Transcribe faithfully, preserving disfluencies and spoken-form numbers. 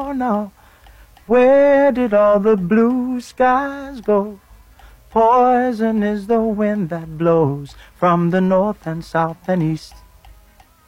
now, now. Where did all the blue skies go? Poison is the wind that blows from the north and south and east.